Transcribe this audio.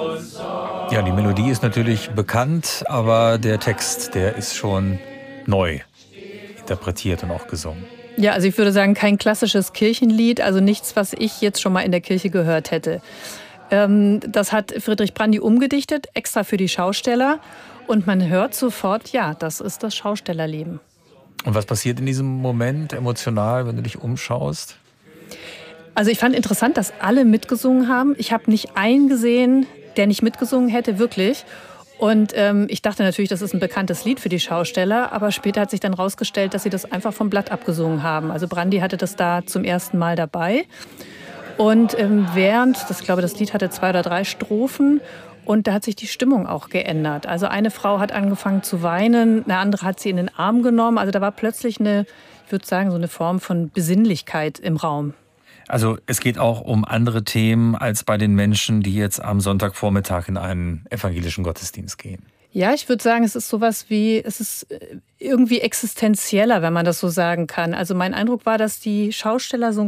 Ja, die Melodie ist natürlich bekannt, aber der Text, der ist schon neu interpretiert und auch gesungen. Ja, also ich würde sagen, kein klassisches Kirchenlied, also nichts, was ich jetzt schon mal in der Kirche gehört hätte. Das hat Friedrich Brandy umgedichtet, extra für die Schausteller. Und man hört sofort, ja, das ist das Schaustellerleben. Und was passiert in diesem Moment emotional, wenn du dich umschaust? Also ich fand interessant, dass alle mitgesungen haben. Ich habe nicht einen gesehen, der nicht mitgesungen hätte, wirklich. Und ich dachte natürlich, das ist ein bekanntes Lied für die Schausteller, aber später hat sich dann rausgestellt, dass sie das einfach vom Blatt abgesungen haben. Also Brandy hatte das da zum ersten Mal dabei. Und ich glaube, das Lied hatte 2 oder 3 Strophen und da hat sich die Stimmung auch geändert. Also eine Frau hat angefangen zu weinen, eine andere hat sie in den Arm genommen. Also da war plötzlich ich würde sagen, so eine Form von Besinnlichkeit im Raum. Also es geht auch um andere Themen als bei den Menschen, die jetzt am Sonntagvormittag in einen evangelischen Gottesdienst gehen. Ja, ich würde sagen, es ist irgendwie existenzieller, wenn man das so sagen kann. Also mein Eindruck war, dass die Schausteller so